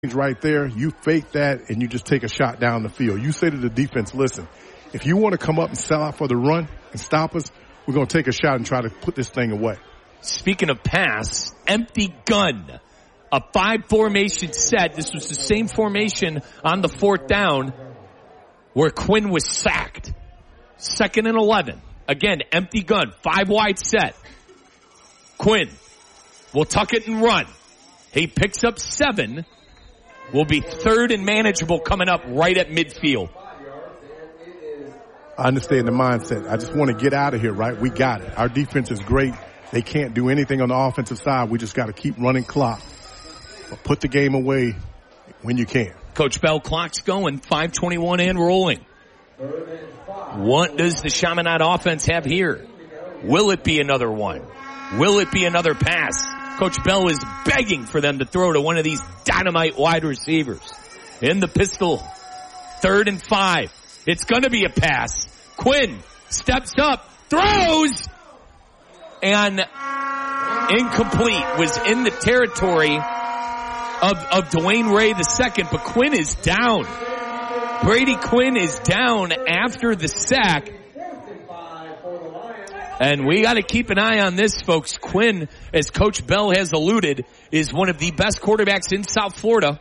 right there, you fake that and you just take a shot down the field. You say to the defense, listen, if you want to come up and sell out for the run and stop us, we're going to take a shot and try to put this thing away. Speaking of pass, empty gun. A 5 formation set. This was the same formation on the 4th down where Quinn was sacked. 2nd and 11. Again, empty gun. 5 wide set. Quinn will tuck it and run. He picks up 7. Will be 3rd and manageable coming up right at midfield. I understand the mindset. I just want to get out of here, right? We got it. Our defense is great. They can't do anything on the offensive side. We just got to keep running clock. But put the game away when you can. Coach Bell, clock's going. 5:21 and rolling. What does the Chaminade offense have here? Will it be another one? Will it be another pass? Coach Bell is begging for them to throw to one of these dynamite wide receivers. In the pistol, 3rd and 5. It's going to be a pass. Quinn steps up, throws, and incomplete. Was in the territory of Dwayne Ray II, but Quinn is down. Brady Quinn is down after the sack. And we got to keep an eye on this, folks. Quinn, as Coach Bell has alluded, is one of the best quarterbacks in South Florida.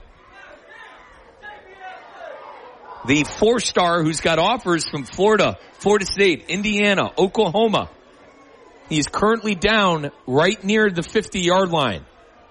The 4-star who's got offers from Florida, Florida State, Indiana, Oklahoma. He is currently down right near the 50-yard line.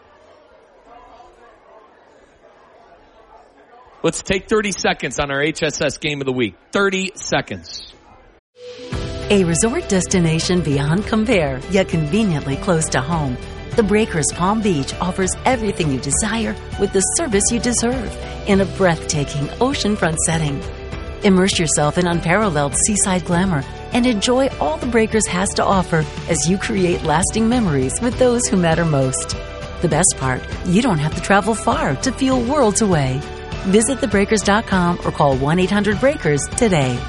Let's take 30 seconds on our HSS game of the week. 30 seconds. A resort destination beyond compare, yet conveniently close to home. The Breakers Palm Beach offers everything you desire with the service you deserve in a breathtaking oceanfront setting. Immerse yourself in unparalleled seaside glamour and enjoy all the Breakers has to offer as you create lasting memories with those who matter most. The best part, you don't have to travel far to feel worlds away. Visit thebreakers.com or call 1-800-BREAKERS today.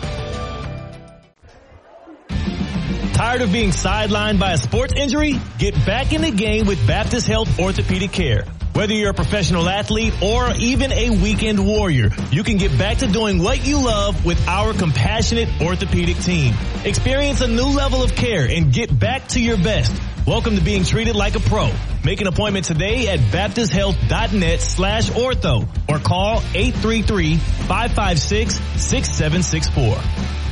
Tired of being sidelined by a sports injury? Get back in the game with Baptist Health Orthopedic Care. Whether you're a professional athlete or even a weekend warrior, you can get back to doing what you love with our compassionate orthopedic team. Experience a new level of care and get back to your best. Welcome to being treated like a pro. Make an appointment today at baptisthealth.net/ortho or call 833-556-6764.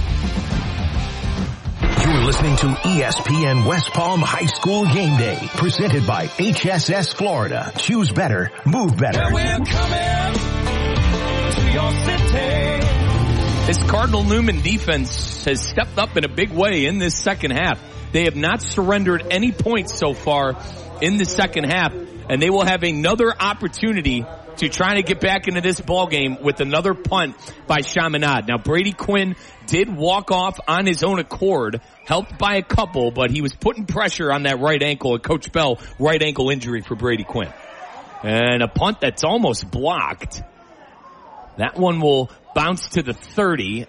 You're listening to ESPN West Palm High School Game Day, presented by HSS Florida. Choose better, move better. Yeah, we're coming to your city. This Cardinal Newman defense has stepped up in a big way in this second half. They have not surrendered any points so far in the second half, and they will have another opportunity to try to get back into this ball game with another punt by Chaminade. Now, Brady Quinn did walk off on his own accord, helped by a couple, but he was putting pressure on that right ankle. And Coach Bell, right ankle injury for Brady Quinn. And a punt that's almost blocked. That one will bounce to the 30.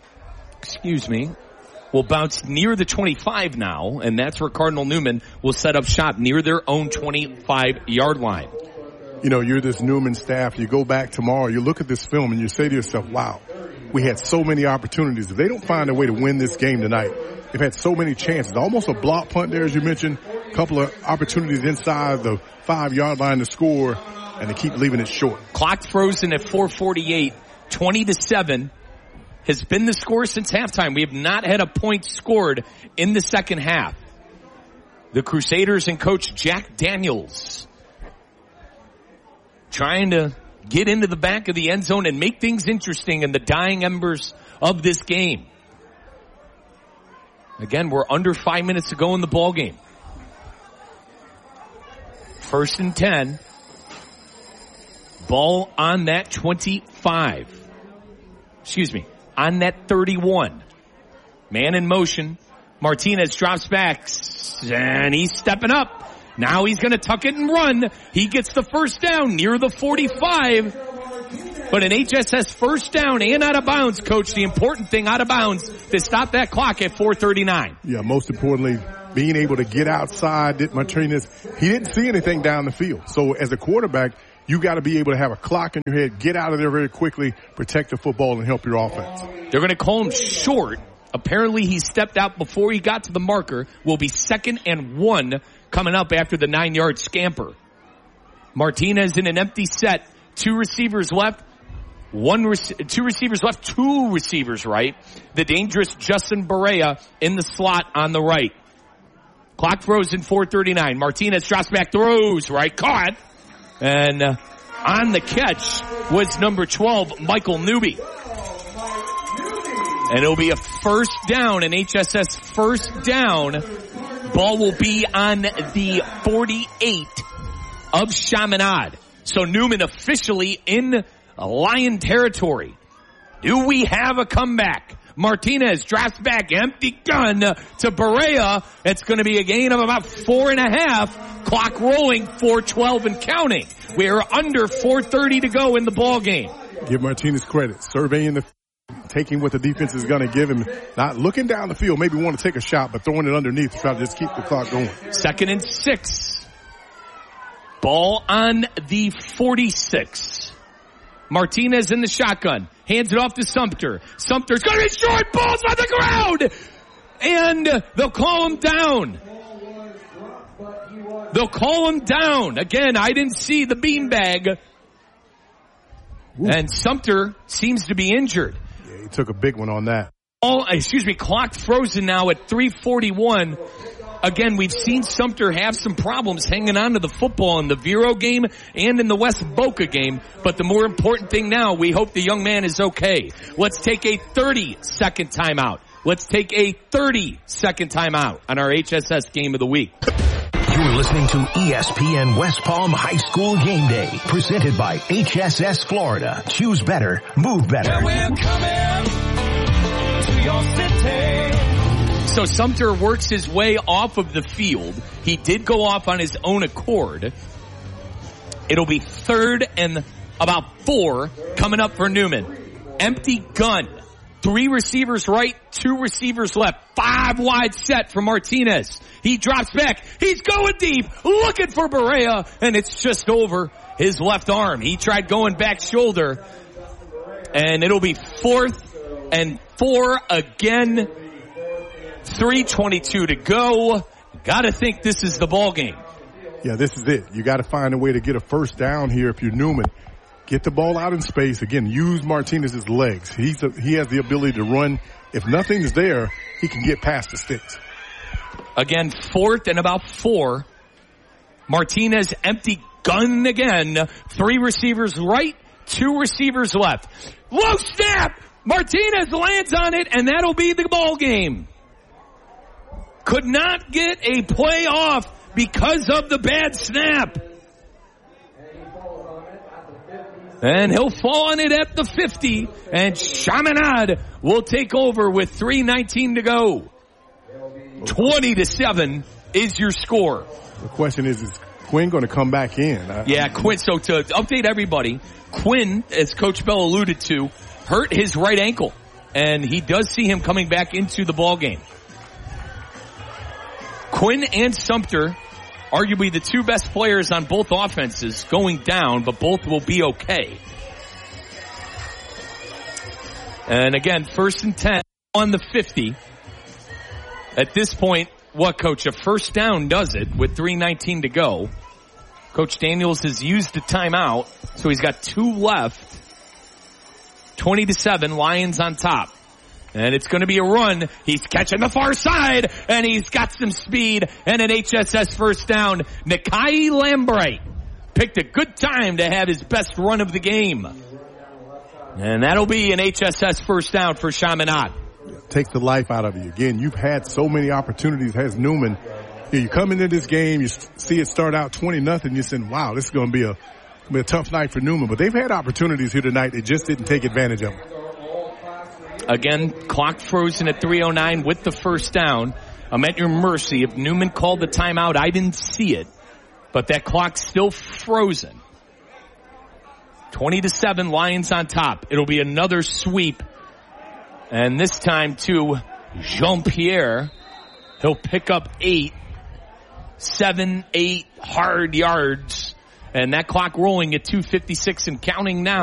Will bounce near the 25 now, and that's where Cardinal Newman will set up shop near their own 25-yard line. You know, you're this Newman staff. You go back tomorrow, you look at this film, and you say to yourself, wow, we had so many opportunities. If they don't find a way to win this game tonight, they've had so many chances. Almost a block punt there, as you mentioned. A couple of opportunities inside the 5-yard line to score, and they keep leaving it short. Clock frozen at 4:48, 20-7. Has been the score since halftime. We have not had a point scored in the second half. The Crusaders and Coach Jack Daniels trying to get into the back of the end zone and make things interesting in the dying embers of this game. Again, we're under 5 minutes to go in the ball game. 1st and 10. Ball on that 25. On that 31. Man in motion. Martinez drops back, and he's stepping up. Now he's going to tuck it and run. He gets the first down near the 45. But an HSS first down and out of bounds, Coach. The important thing, out of bounds, to stop that clock at 4:39. Yeah, most importantly, being able to get outside. Martinez, he didn't see anything down the field. So as a quarterback, You got to be able to have a clock in your head, get out of there very quickly, protect the football, and help your offense. They're going to call him short. Apparently he stepped out before he got to the marker. Will be 2nd and 1 coming up after the 9-yard scamper. Martinez in an empty set. 2 receivers left. 2 receivers left. 2 receivers right. The dangerous Justin Barea in the slot on the right. Clock frozen 4:39. Martinez drops back, throws right, caught. And on the catch was number 12, Michael Newby. And it'll be a first down, an HSS first down. Ball will be on the 48 of Chaminade. So Newman officially in Lion territory. Do we have a comeback? Martinez drops back, empty gun to Barea. It's going to be a gain of about 4.5. Clock rolling, 4:12 and counting. We're under 4:30 to go in the ball game. Give Martinez credit. Surveying taking what the defense is going to give him. Not looking down the field, maybe want to take a shot, but throwing it underneath to try to just keep the clock going. 2nd and 6. Ball on the 46. Martinez in the shotgun. Hands it off to Sumter. Sumter's going to be short. Ball's on the ground. And they'll call him down. They'll call him down. Again, I didn't see the beanbag. And Sumter seems to be injured. Yeah, he took a big one on that. Clock frozen now at 3:41. Again, we've seen Sumter have some problems hanging on to the football in the Vero game and in the West Boca game. But the more important thing now, we hope the young man is okay. Let's take a 30-second timeout. Let's take a 30-second timeout on our HSS game of the week. You're listening to ESPN West Palm High School Game Day, presented by HSS Florida. Choose better, move better. And we're coming to your city. So Sumter works his way off of the field. He did go off on his own accord. It'll be 3rd and about 4 coming up for Newman. Empty gun. 3 receivers right, 2 receivers left. 5 wide set for Martinez. He drops back. He's going deep, looking for Barea, and it's just over his left arm. He tried going back shoulder, and it'll be 4th and 4 again. 3:22 to go. Gotta think this is the ball game. Yeah, this is it. You gotta find a way to get a first down here if you're Newman. Get the ball out in space. Again, use Martinez's legs. He has the ability to run. If nothing's there, he can get past the sticks. Again, 4th and about 4. Martinez empty gun again. 3 receivers right, 2 receivers left. Low snap! Martinez lands on it, and that'll be the ball game. Could not get a play off because of the bad snap. And he'll fall on it at the 50, and Chaminade will take over with 3:19 to go. 20-7 is your score. The question is Quinn going to come back in? Yeah, Quinn. So to update everybody, Quinn, as Coach Bell alluded to, hurt his right ankle, and he does see him coming back into the ball game. Quinn and Sumter, arguably the 2 best players on both offenses, going down, but both will be okay. And again, 1st and 10 on the 50. At this point, what, Coach? A first down does it with 3:19 to go. Coach Daniels has used the timeout, so he's got 2 left. 20-7, Lions on top. And it's going to be a run. He's catching the far side, and he's got some speed, and an HSS first down. Nikai Lambright picked a good time to have his best run of the game. And that'll be an HSS first down for Chaminade. Take the life out of you. Again, you've had so many opportunities as Newman. You come into this game, you see it start out 20-0, you're saying, wow, this is going to be a tough night for Newman. But they've had opportunities here tonight. They just didn't take advantage of them. Again, clock frozen at 3:09 with the first down. I'm at your mercy. If Newman called the timeout, I didn't see it. But that clock's still frozen. 20-7, Lions on top. It'll be another sweep. And this time to Jean-Pierre. He'll pick up 7-8 hard yards. And that clock rolling at 2:56 and counting now.